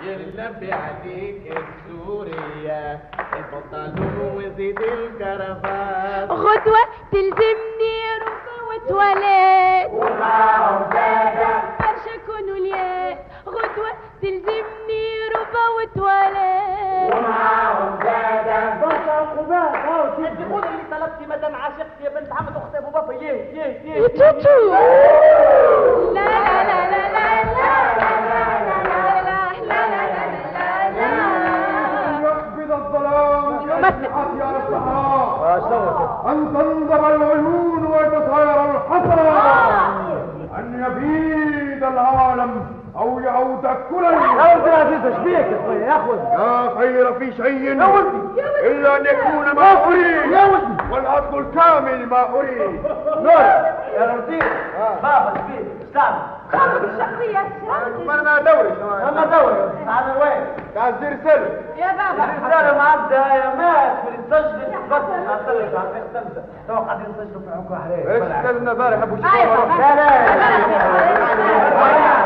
يغلب عليك السورية البنطلون وزيد الكرافات غدوة تلزمني ربا وتولد ومعهم زادة برشا كونوا الياس غدوة تلزمني ربا وتولد ومعهم زادة برشا عقوبات انت قولي اللي طلبتي مدام عاشقتي يا بنت عمة اخت ابو بابا يا توتو لا لا لا لا لا يقبض الظلام أطيار الصحراء أن تنظر العيون ويتطاير الحسرة أن يبيد العالم أو يعود كلا. يا ولدي العزيز ايش بيك يا اخويا ياخذ لا خير في شيء يا ولدي إلا أن يكون ما أريد يا ولدي والأصل الكامل ما أريد. نور يا رمزي بابا ايش بيك استعمل شخصية أنا دوري اما دوري تعال وين تعال زير سلم يا بابا الرجال معدى يا مات في السجن بس هتخليك هتختلف تو قاعدين نسجلوا في عمكم عليه ايش كلمنا امبارح ابو أيوة. شيخ لا لا